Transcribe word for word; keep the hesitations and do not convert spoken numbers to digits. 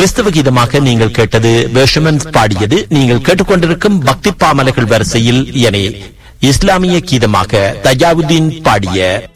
கிறிஸ்தவ கீதமாக நீங்கள் கேட்டது பெர்ஷமன்ஸ் பாடியது. நீங்கள் கேட்டுக்கொண்டிருக்கும் பக்தி பாமலர்கள் வரிசையில் என இஸ்லாமிய கீதமாக தஜாவுதீன் பாடிய